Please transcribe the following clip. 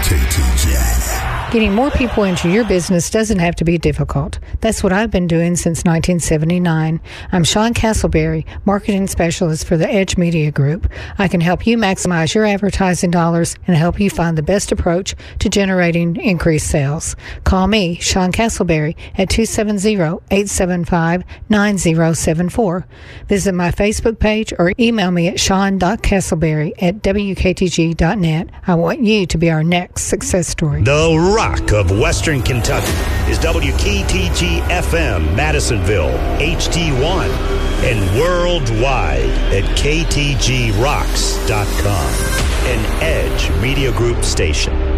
KTG. Getting more people into your business doesn't have to be difficult. That's what I've been doing since 1979. I'm Sean Castleberry, Marketing Specialist for the Edge Media Group. I can help you maximize your advertising dollars and help you find the best approach to generating increased sales. Call me, Sean Castleberry, at 270-875-9074. Visit my Facebook page or email me at sean.castleberry@wktg.net. I want you to be our next success story. The Rock of Western Kentucky is WKTG FM, Madisonville, HD1, and worldwide at ktgrocks.com, an Edge Media Group station.